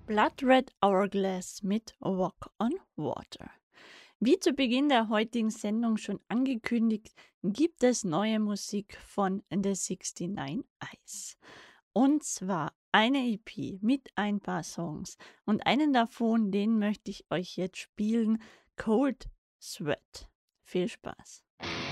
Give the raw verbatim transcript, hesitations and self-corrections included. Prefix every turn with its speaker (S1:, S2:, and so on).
S1: Blood Red Hourglass mit Walk on Water. Wie zu Beginn der heutigen Sendung schon angekündigt, gibt es neue Musik von The neunundsechzig Eyes. Und zwar eine E P mit ein paar Songs. Und einen davon, den möchte ich euch jetzt spielen: Cold Sweat. Viel Spaß.